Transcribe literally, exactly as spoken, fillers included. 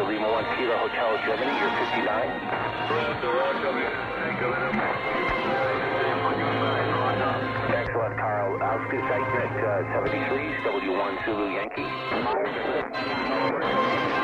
Lima one Kilo Hotel Germany, you're fifty-nine. Excellent, Carl. Altitude site at uh, seventy-three, W one Zulu Yankee.